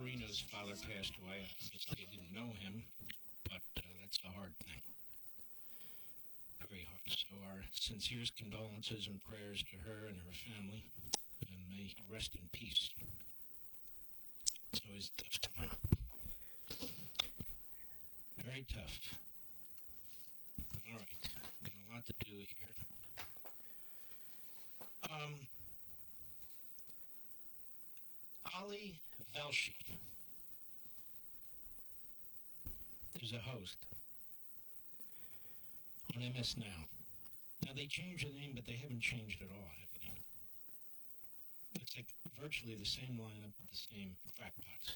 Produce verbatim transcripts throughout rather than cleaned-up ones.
Marino's father passed away. Obviously, I didn't know him, but uh, that's a hard thing. Very hard. So our sincerest condolences and prayers to her and her family, and may he rest in peace. It's always a tough time. Very tough. All right. Got a lot to do here. Um, Ali Velshi is a host on M S Now. Now, they changed the name, but they haven't changed at all, have they? It's like virtually the same lineup with the same crackpots.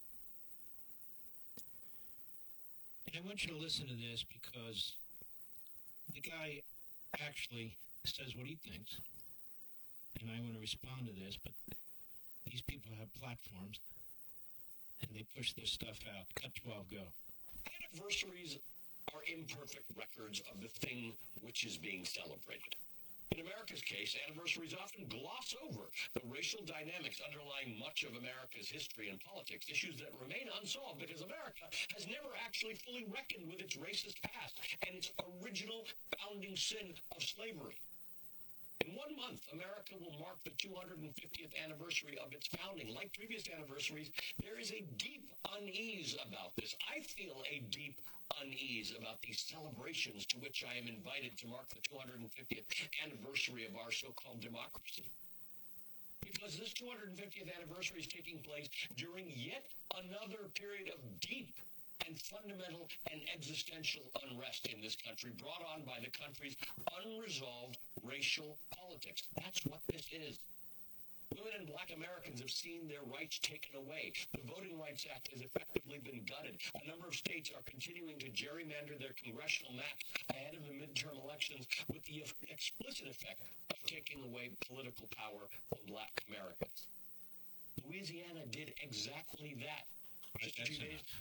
And I want you to listen to this because the guy actually says what he thinks. And I want to respond to this, but these people have platforms, and they push this stuff out. Cut twelve, go. Anniversaries are imperfect records of the thing which is being celebrated. In America's case, anniversaries often gloss over the racial dynamics underlying much of America's history and politics, issues that remain unsolved because America has never actually fully reckoned with its racist past and its original founding sin of slavery. In one month, America will mark the two hundred fiftieth anniversary of its founding. Like previous anniversaries, there is a deep unease about this. I feel a deep unease about these celebrations to which I am invited to mark the two hundred fiftieth anniversary of our so-called democracy. Because this two hundred fiftieth anniversary is taking place during yet another period of deep and fundamental and existential unrest in this country, brought on by the country's unresolved racial politics. That's what this is. Women and black Americans have seen their rights taken away. The Voting Rights Act has effectively been gutted. A number of states are continuing to gerrymander their congressional maps ahead of the midterm elections with the explicit effect of taking away political power from black Americans. Louisiana did exactly that. Right, Just a few days.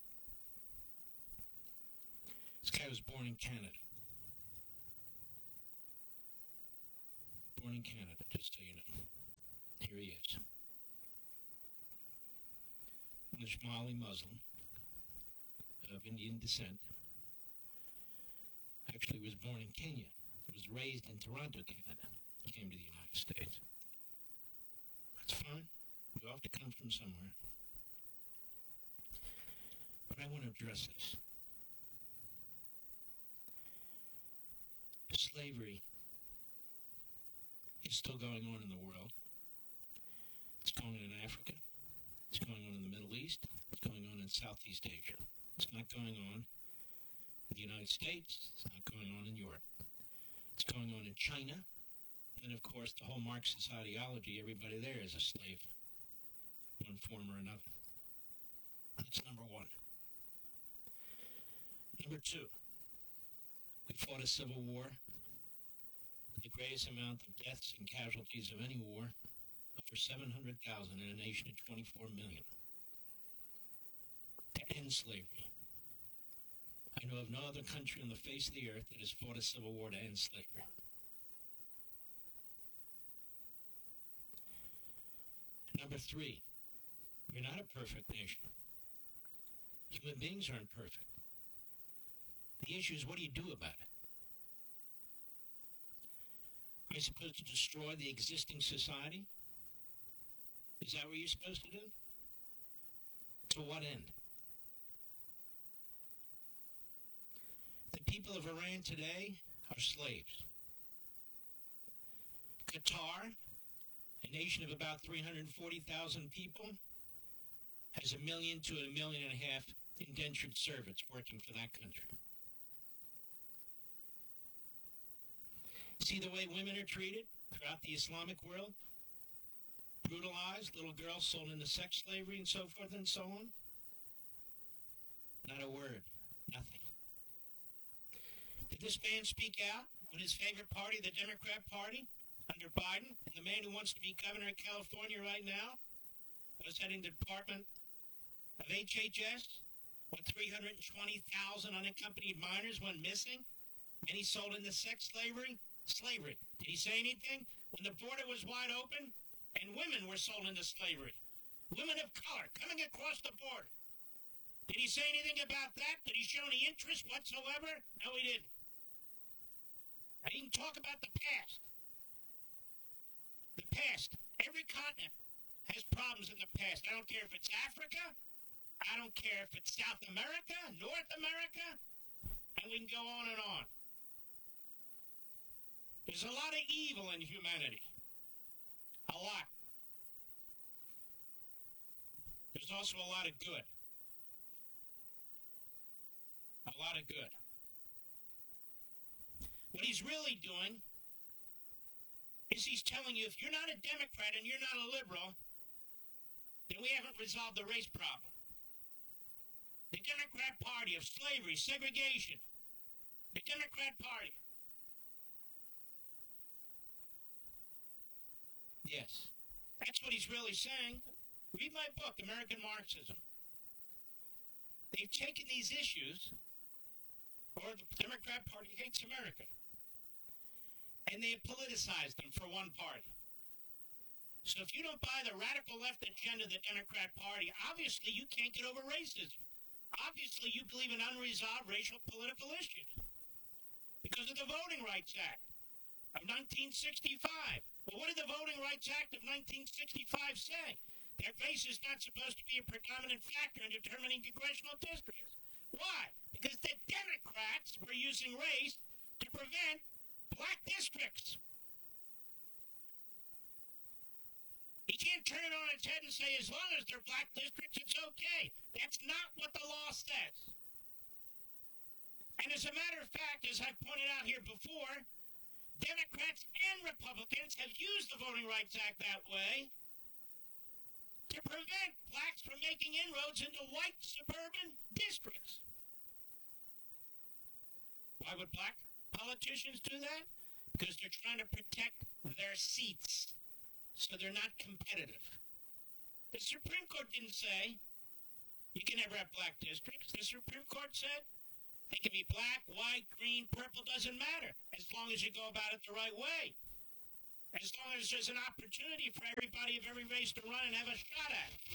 This guy was born in Canada. Born in Canada, just so you know. Here he is. An Ismaili Muslim of Indian descent. Actually was born in Kenya. He was raised in Toronto, Canada. Came to the United States. That's fine. We all have to come from somewhere. But I want to address this. Slavery is still going on in the world. It's going on in Africa. It's going on in the Middle East. It's going on in Southeast Asia. It's not going on in the United States. It's not going on in Europe. It's going on in China. And, of course, the whole Marxist ideology, everybody there is a slave, one form or another. That's number one. Number two, we fought a civil war, the greatest amount of deaths and casualties of any war, over seven hundred thousand in a nation of twenty-four million, to end slavery. I know of no other country on the face of the earth that has fought a civil war to end slavery. Number three, we're not a perfect nation. Human beings aren't perfect. The issue is, what do you do about it? Are you supposed to destroy the existing society? Is that what you're supposed to do? To what end? The people of Iran today are slaves. Qatar, a nation of about three hundred forty thousand people, has a million to a million and a half indentured servants working for that country. See the way women are treated throughout the Islamic world? Brutalized, little girls sold into sex slavery and so forth and so on? Not a word. Nothing. Did this man speak out when his favorite party, the Democrat Party, under Biden, and the man who wants to be governor of California right now, was heading the Department of H H S, when three hundred twenty thousand unaccompanied minors went missing, and he sold into sex slavery? Slavery. Did he say anything when the border was wide open and women were sold into slavery? Women of color coming across the border. Did he say anything about that? Did he show any interest whatsoever? No, he didn't. Now, he can talk about the past. The past. Every continent has problems in the past. I don't care if it's Africa. I don't care if it's South America, North America. And we can go on and on. There's a lot of evil in humanity. A lot. There's also a lot of good. A lot of good. What he's really doing is he's telling you if you're not a Democrat and you're not a liberal, then we haven't resolved the race problem. The Democrat Party of slavery, segregation. The Democrat Party. Yes. That's what he's really saying. Read my book, American Marxism. They've taken these issues, or the Democrat Party hates America, and they have politicized them for one party. So if you don't buy the radical left agenda of the Democrat Party, obviously you can't get over racism. Obviously you believe in unresolved racial political issues because of the Voting Rights Act of nineteen sixty-five. Well, what did the Voting Rights Act of nineteen sixty-five say? That race is not supposed to be a predominant factor in determining congressional districts. Why? Because the Democrats were using race to prevent black districts. You can't turn it on its head and say, as long as they're black districts, it's okay. That's not what the law says. And as a matter of fact, as I've pointed out here before, Democrats and Republicans have used the Voting Rights Act that way to prevent blacks from making inroads into white suburban districts. Why would black politicians do that? Because they're trying to protect their seats, so they're not competitive. The Supreme Court didn't say you can never have black districts. The Supreme Court said they can be black, white, green, purple, doesn't matter, as long as you go about it the right way. As long as there's an opportunity for everybody of every race to run and have a shot at it.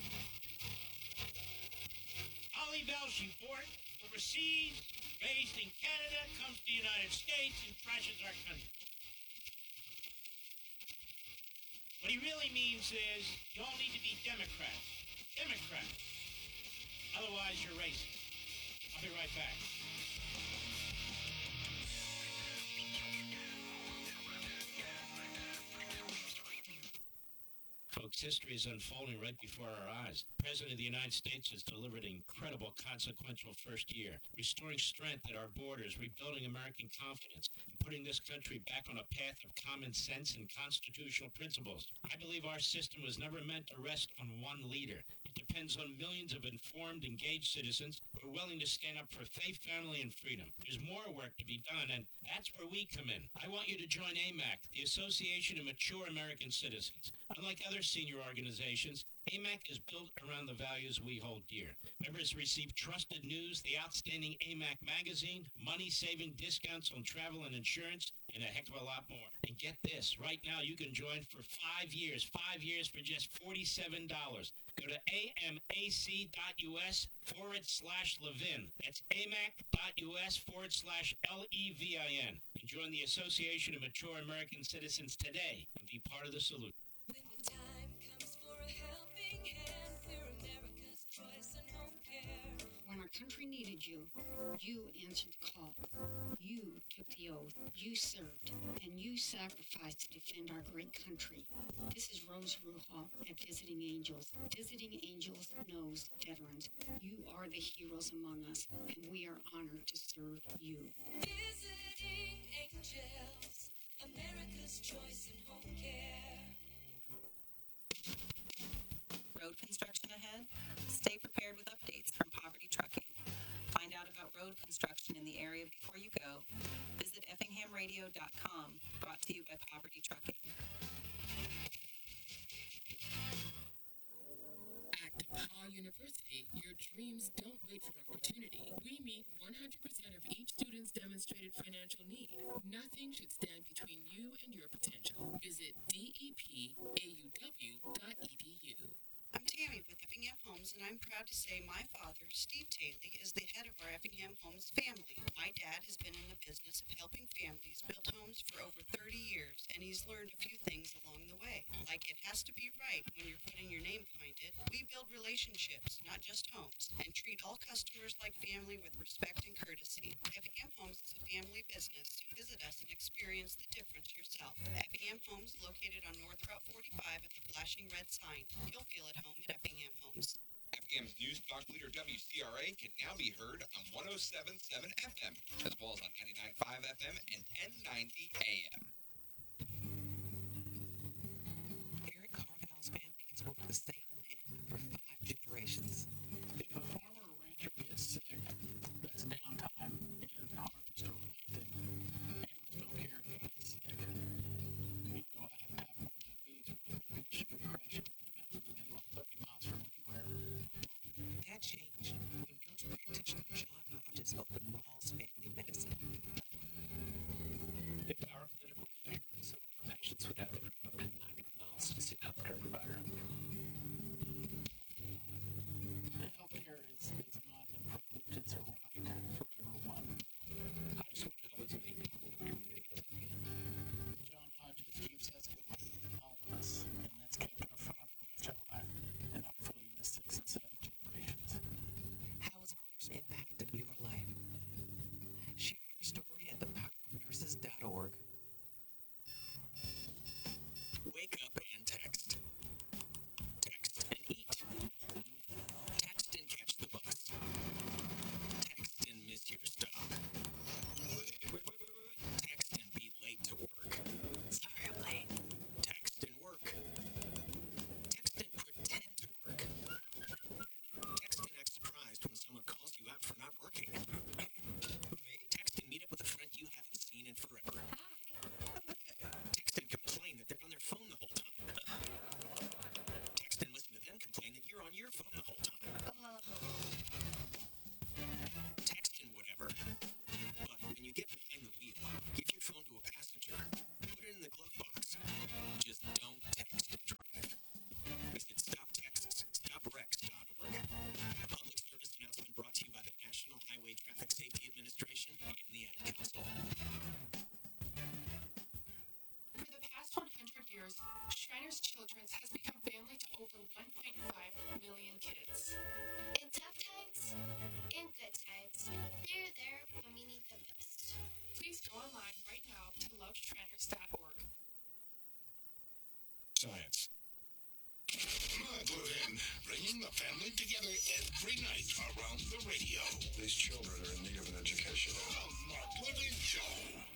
Ollie Belcheport, overseas, based in Canada, comes to the United States and trashes our country. What he really means is, you all need to be Democrats. Democrats. Otherwise, you're racist. I'll be right back. Folks, history is unfolding right before our eyes. The President of the United States has delivered an incredible, consequential first year, restoring strength at our borders, rebuilding American confidence, and putting this country back on a path of common sense and constitutional principles. I believe our system was never meant to rest on one leader. It depends on millions of informed, engaged citizens who are willing to stand up for faith, family, and freedom. There's more work to be done, and that's where we come in. I want you to join A M A C, the Association of Mature American Citizens. Unlike other senior organizations, A M A C is built around the values we hold dear. Members receive trusted news, the outstanding A M A C magazine, money-saving discounts on travel and insurance, and a heck of a lot more. And get this, right now you can join for five years, five years for just forty-seven dollars. Go to amac.us forward slash Levin. That's amac.us forward slash L E V I N. And join the Association of Mature American Citizens today and be part of the solution. When the time comes for a helping hand, we're America's choice in home care. When our country needed you, you answered the call. You took the oath. You served. And you sacrificed to defend our great country. This is Rose Ruhal at Visiting Angels. Visiting Angels knows veterans. You are the heroes among us, and we are honored to serve you. Visiting Angels, America's choice in home care. Road construction ahead? Stay prepared with updates from Poverty Trucking. Find out about road construction in the area before you go. Visit effingham radio dot com, brought to you by Poverty Trucking. At DePaul University, your dreams don't wait for opportunity. We meet one hundred percent of each student's demonstrated financial need. Nothing should stand between you and your potential. Visit D E P A U W dot E D U. I'm and I'm proud to say my father, Steve Taylor, is the head of our Effingham Homes family. My dad has been in the business of helping families build homes for over thirty years, and he's learned a few things along the way. Like it has to be right when you're putting your name behind it. We build relationships, not just homes, and treat all customers like family with respect and courtesy. Effingham Homes is a family business, so visit us and experience the difference yourself. Effingham Homes, located on North Route forty-five at the flashing red sign. You'll feel at home at Effingham Homes. Effingham's news talk leader W C R A can now be heard on one oh seven point seven F M, as well as on ninety-nine point five F M and ten ninety A M. Eric Carval's family has worked the same land for five generations. If a farmer or rancher gets sick, that's downtime in harvest or planting. Animals don't care if he gets sick. You know, I have one of the foods where sugar crashes in the middle of thirty miles from anywhere. That changed when nurse practitioner John Hodges opened Rawls Family Medicine. If our clinical experience, our patients would have to drive up to ninety miles to see a healthcare provider. Healthcare is, is not a privilege, it's a right for everyone. I just want to help as many people in the community as I can. John Hodges keeps us going, all of us, and that's kept our farm branch alive, and hopefully in the six and seven generations. How has nurse impacted your life? Share your story at the power of nurses dot org. Wake up and text. Text and eat. Text and catch the bus. Text and miss your stop. Wait, wait, wait, wait, wait. Text and be late to work. Sorry, I'm late. Text and work. Text and pretend to work. Text and act surprised when someone calls you out for not working. Text and meet up with a friend you haven't seen in forever. Text and complain that they're on their phone the whole time. Text and listen to them complain that you're on your phone the whole time. Text and whatever. But when you get behind the wheel, give your phone to a passenger. Put it in the glove box. Just don't text and drive. Visit stop texts stop wrecks dot org. A public service announcement brought to you by the National Highway Traffic Safety Administration and the Ad Council. For the past one hundred years, Shriners Children's has become family to over one point five million kids. In tough times, in good times, they're there when we need them most. Please go online right now to love shriners dot org. Science. Glenn, bringing the family together every night around the radio. These children are in need of an education.